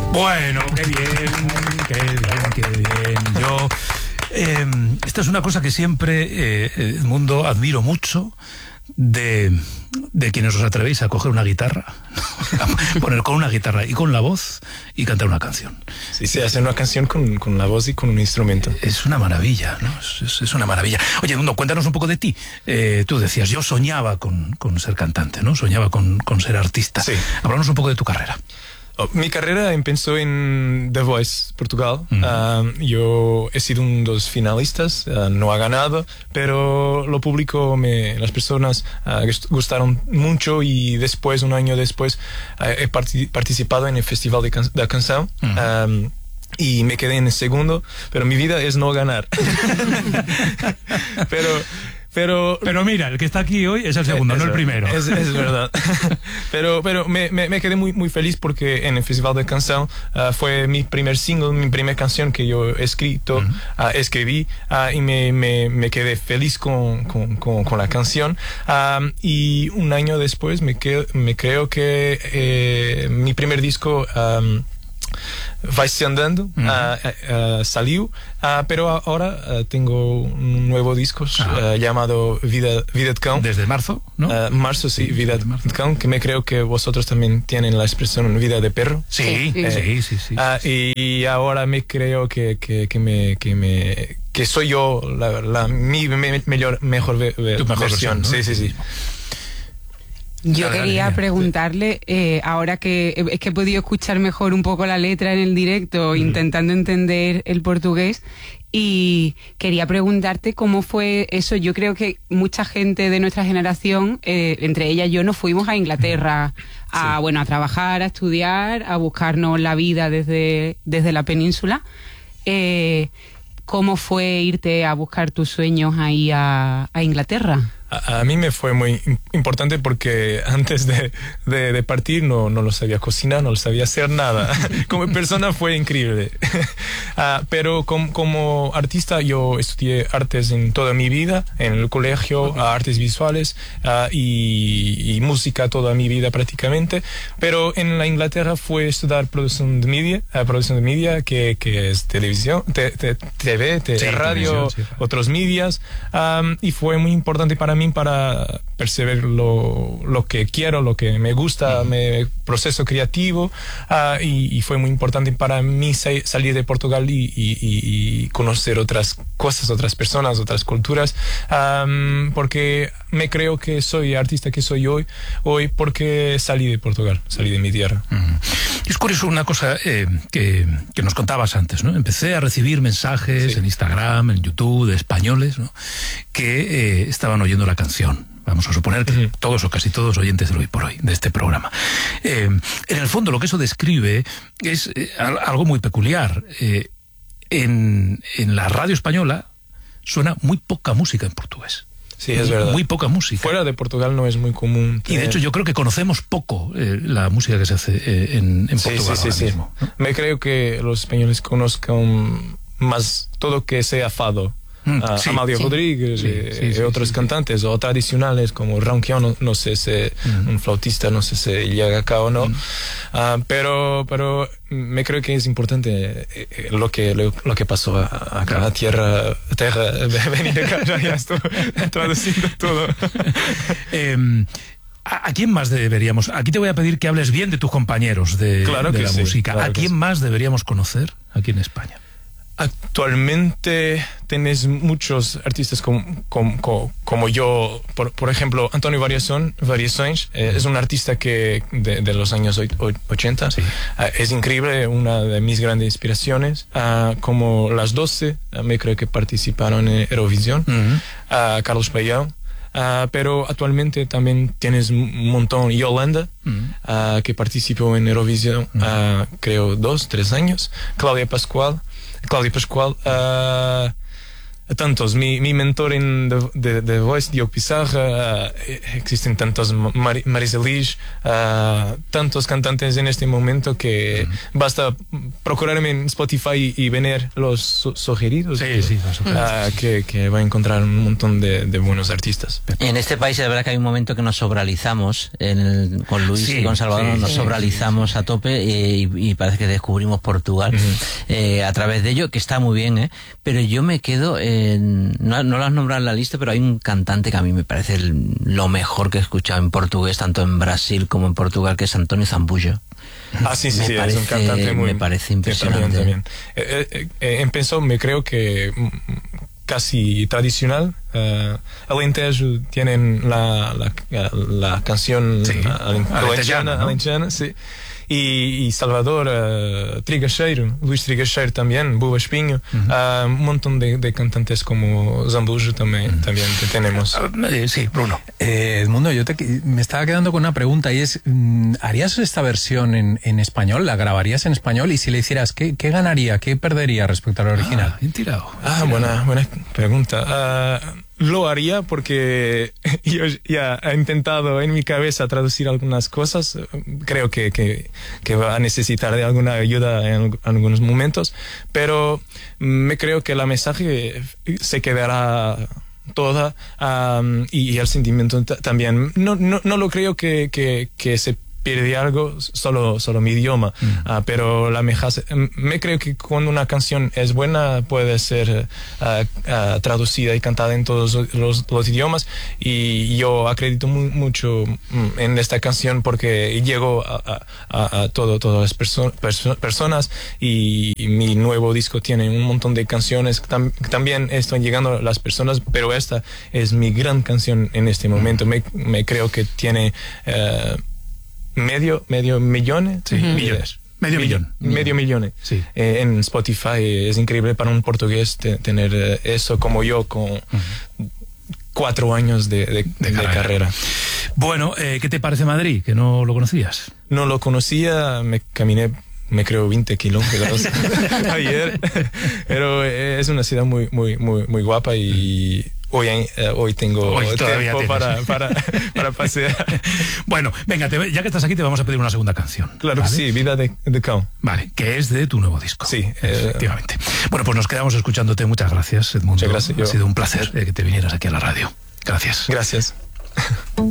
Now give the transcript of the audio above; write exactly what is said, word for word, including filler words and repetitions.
Bueno, qué bien, qué bien, qué bien. Yo, eh, esta es una cosa que siempre, eh, Edmundo, admiro mucho de, de quienes os atrevéis a coger una guitarra, a poner con una guitarra y con la voz y cantar una canción. Sí, sí, hacer una canción con, con la voz y con un instrumento. Es una maravilla, ¿no? Es, es, es una maravilla. Oye, Edmundo, cuéntanos un poco de ti. Eh, tú decías, yo soñaba con, con ser cantante, ¿no? Soñaba con, con ser artista. Sí. Háblanos un poco de tu carrera. Oh, mi carrera empezó en The Voice, Portugal. Uh-huh. uh, yo he sido uno de los finalistas, uh, no ha ganado, pero lo público, me, las personas uh, gustaron mucho y después, un año después, uh, he part- participado en el Festival de, can- de Canción. Uh-huh. um, y me quedé en el segundo, pero mi vida es no ganar. pero... Pero, pero mira, el que está aquí hoy es el segundo, es, no el primero. Es, es verdad. pero pero me, me, me quedé muy, muy feliz porque en el Festival de Canción uh, fue mi primer single, mi primera canción que yo he escrito, uh-huh. uh, escribí uh, y me, me, me quedé feliz con, con, con, con la canción. Um, y un año después me, que, me creo que eh, mi primer disco... Um, Vai-se Andando, uh-huh. uh, uh, salió, uh, pero ahora uh, tengo un nuevo disco uh, llamado Vida, Vida de Cão. ¿Desde marzo? ¿No? Uh, marzo, sí, sí Vida de marzo. Cão, que me creo que vosotros también tienen la expresión Vida de Perro. Sí, sí, eh, sí. sí, sí, uh, sí. Y ahora me creo que, que, que, me, que, me, que soy yo la, la, mi me, mejor, mejor, ve, ve, mejor versión. versión, ¿no? Sí, sí, sí. Yo quería preguntarle, eh, ahora que es que he podido escuchar mejor un poco la letra en el directo, mm. intentando entender el portugués, y quería preguntarte cómo fue eso. Yo creo que mucha gente de nuestra generación, eh, entre ellas yo, nos fuimos a Inglaterra a, sí. bueno, a trabajar, a estudiar, a buscarnos la vida desde, desde la península. Eh, ¿Cómo fue irte a buscar tus sueños ahí a, a Inglaterra? A, a mí me fue muy importante porque antes de, de, de partir no, no lo sabía cocinar, no lo sabía hacer nada. Como persona fue increíble. uh, pero com, como artista yo estudié artes en toda mi vida, en el colegio, uh, artes visuales uh, y, y música toda mi vida prácticamente. Pero en la Inglaterra fue estudiar producción de media, uh, producción de media que, que es televisión, te, te, T V, te, sí, radio, sí, otros medios. Um, y fue muy importante para mí para percibir lo, lo que quiero, lo que me gusta, uh-huh. mi proceso creativo, uh, y, y fue muy importante para mí sa- salir de Portugal y, y, y conocer otras cosas, otras personas, otras culturas, um, porque me creo que soy artista que soy hoy, hoy porque salí de Portugal, salí de mi tierra. Uh-huh. Es curioso una cosa eh, que, que nos contabas antes, ¿no? Empecé a recibir mensajes sí. en Instagram, en YouTube, de españoles, ¿no? que eh, estaban oyendo la canción. Vamos a suponer que uh-huh. todos o casi todos oyentes de Hoy por Hoy, de este programa. Eh, en el fondo lo que eso describe es eh, algo muy peculiar. Eh, en, en la radio española suena muy poca música en portugués. Sí, es verdad. Muy poca música. Fuera de Portugal no es muy común. Y de hecho yo creo que conocemos poco eh, la música que se hace eh, en, en sí, Portugal sí, ahora sí, mismo, sí. ¿no? Me creo que los españoles conozcan más todo que sea fado. Mm, uh, sí, Amália sí. Rodríguez sí, y, sí, sí, y otros sí, cantantes sí. o tradicionales como Ronquion, no, no sé si mm. un flautista, no sé si llega acá o no, mm. uh, pero pero me creo que es importante eh, lo que lo, lo que pasó acá, claro. a tierra tierra venir acá, ya estoy traduciendo todo. eh, ¿A quién más deberíamos? Aquí te voy a pedir que hables bien de tus compañeros de, claro de que la sí, música. Claro ¿A quién sí. más deberíamos conocer aquí en España? Actualmente tenés muchos artistas como, como, como yo, por, por ejemplo, Antonio Variações, Variações eh, es un artista que de, de los años ochenta, sí. uh, es increíble, una de mis grandes inspiraciones, uh, como Las doce, uh, me creo que participaron en Eurovisión, uh-huh. uh, Carlos Payão. Uh, pero actualmente también tienes un montón. Yolanda, uh-huh. uh, que participó en Eurovisión, uh-huh. uh, creo dos, tres años. Cláudia Pascual, Cláudia Pascual, uh, tantos. Mi, mi mentor en The, The, The Voice, Diogo Pissarra, uh, existen tantos, Mar, Marisa Liz, uh, tantos cantantes en este momento que uh-huh. basta procurarme en Spotify y venir los su sugeridos. Sí, sí, uh, que, que va a encontrar un montón de, de buenos artistas. En este país es verdad que hay un momento que nos sobralizamos, en el, con Luis sí, y con Salvador sí, nos sí, sobralizamos sí, a tope y, y parece que descubrimos Portugal uh-huh. eh, a través de ello, que está muy bien, ¿eh? Pero yo me quedo, en, no, no lo has nombrado en la lista, pero hay un cantante que a mí me parece el, lo mejor que he escuchado en portugués, tanto en Brasil como en Portugal, que es Antonio Zambujo. Ah, sí, sí, me sí, parece, es un cantante muy... Me parece impresionante. También, también. Eh, eh, eh, empezó, me creo que casi tradicional. Uh, Alentejo tienen la, la, la canción sí, alentejana, ¿no? alentejana, sí. Y, y Salvador, uh, Trigacheiro, Luis Trigacheiro también, Buba Espinho, uh-huh. uh, un montón de, de cantantes como Zambujo también, uh-huh. también que tenemos. Uh, eh, sí, Bruno. Eh, Edmundo, yo te, me estaba quedando con una pregunta y es, ¿harías esta versión en, en español? ¿La grabarías en español? Y si le hicieras, ¿qué, qué ganaría? ¿Qué perdería respecto al original? Ah, bien tirado. Bien ah, tirado. Buena, buena pregunta. Uh, Lo haría porque yo ya he intentado en mi cabeza traducir algunas cosas. Creo que, que, que va a necesitar de alguna ayuda en algunos momentos, pero me creo que la mensaje se quedará toda um, y, y el sentimiento también. No, no, no lo creo que, que, que se pierde algo, solo, solo mi idioma, mm. uh, pero la mejase, me creo que cuando una canción es buena puede ser uh, uh, traducida y cantada en todos los, los idiomas, y yo acredito mu mucho en esta canción porque llego a, a, a todo, todas las perso perso personas, y, y mi nuevo disco tiene un montón de canciones Tam también están llegando a las personas, pero esta es mi gran canción en este momento. me, me creo que tiene uh, medio medio millón sí, uh-huh. millones medio millón medio millón sí. eh, en Spotify. Es increíble para un portugués te, tener eh, eso, como yo con uh-huh. cuatro años de, de, de, de carrera. carrera Bueno, eh, ¿qué te parece Madrid? Que no lo conocías. No lo conocía, me caminé me creo veinte kilómetros ayer, pero es una ciudad muy muy muy muy guapa, y Hoy, eh, hoy tengo hoy tiempo para, para, para pasear. Bueno, venga, te, ya que estás aquí te vamos a pedir una segunda canción. Claro, ¿vale? Sí, Vida de, de Cão. Vale, que es de tu nuevo disco. Sí. Efectivamente. Eh, bueno, pues nos quedamos escuchándote. Muchas gracias, Edmundo. Muchas gracias. Ha sido un placer eh, que te vinieras aquí a la radio. Gracias. Gracias.